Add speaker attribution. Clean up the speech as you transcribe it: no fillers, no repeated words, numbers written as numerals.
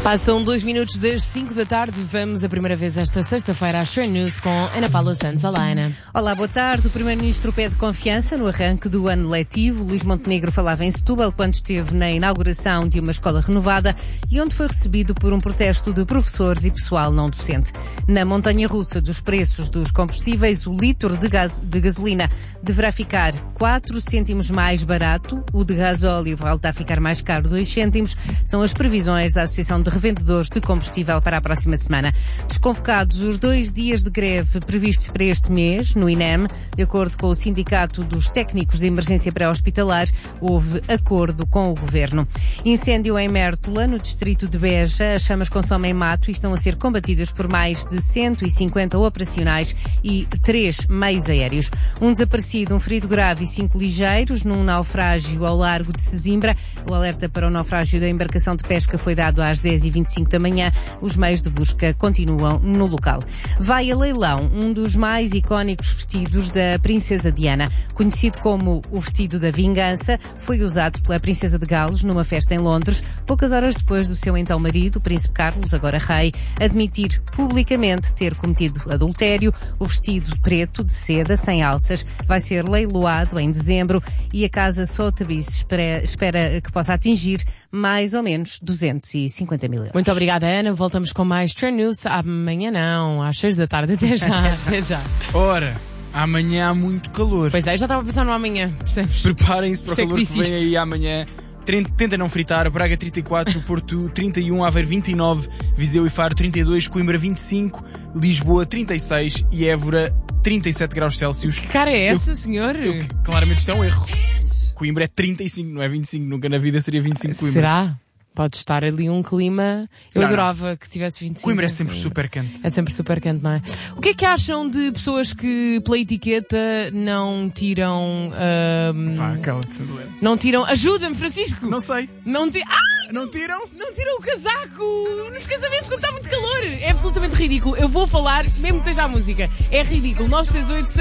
Speaker 1: Passam 2 minutos das 5 da tarde. Vamos a primeira vez esta sexta-feira às Trend News com Ana Paula Santos. Olá, Ana.
Speaker 2: Olá, boa tarde. O Primeiro-Ministro pede confiança no arranque do ano letivo. Luís Montenegro falava em Setúbal quando esteve na inauguração de uma escola renovada e onde foi recebido por um protesto de professores e pessoal não docente. Na montanha-russa dos preços dos combustíveis, o litro de gasolina deverá ficar 4 cêntimos mais barato. O de gasóleo volta a ficar mais caro, 2 cêntimos. São as previsões da Associação de Revendedores de Combustível para a próxima semana. Desconvocados os 2 dias de greve previstos para este mês no INEM, de acordo com o Sindicato dos Técnicos de Emergência Pré-Hospitalar, houve acordo com o Governo. Incêndio em Mértola, no distrito de Beja. As chamas consomem mato e estão a ser combatidas por mais de 150 operacionais e 3 meios aéreos. Um desaparecido, um ferido grave e 5 ligeiros num naufrágio ao largo de Sesimbra. O alerta para o naufrágio da embarcação de pesca foi dado às 10h25 da manhã. Os meios de busca continuam no local. Vai a leilão um dos mais icónicos vestidos da Princesa Diana. Conhecido como o vestido da vingança, foi usado pela Princesa de Gales numa festa em Londres, poucas horas depois do seu então marido, o Príncipe Carlos, agora rei, admitir publicamente ter cometido adultério. O vestido preto de seda, sem alças, vai ser leiloado em dezembro e a casa Sotheby's espera que possa atingir mais ou menos 250 mil euros.
Speaker 1: Muito obrigada, Ana. Voltamos com mais Trend News. Amanhã não, às 6 da tarde. Até já, até já.
Speaker 3: Ora, amanhã há muito calor.
Speaker 1: Pois é, já estava a pensar no amanhã, percebes?
Speaker 3: Preparem-se para o calor que vem
Speaker 1: isto.
Speaker 3: aí amanhã. Tenta não fritar. Braga 34, Porto 31, Aveiro 29, Viseu e Faro 32, Coimbra 25, Lisboa 36 e Évora 37 graus Celsius.
Speaker 1: Que cara é essa, senhor?
Speaker 3: Claramente isto é um erro. Coimbra é 35, não é 25. Nunca na vida seria 25 Coimbra.
Speaker 1: Será? Pode estar ali um clima... Eu adorava que tivesse 25.
Speaker 3: Coimbra é sempre super quente.
Speaker 1: É sempre super quente, não é? O que é que acham de pessoas que, pela etiqueta, não tiram...
Speaker 3: Vá, cala-te.
Speaker 1: Não tiram... Ajuda-me, Francisco!
Speaker 3: Não sei.
Speaker 1: Não tiram
Speaker 3: Não
Speaker 1: o casaco nos casamentos quando está muito calor! É absolutamente ridículo. Eu vou falar, mesmo que esteja a música. É ridículo. 968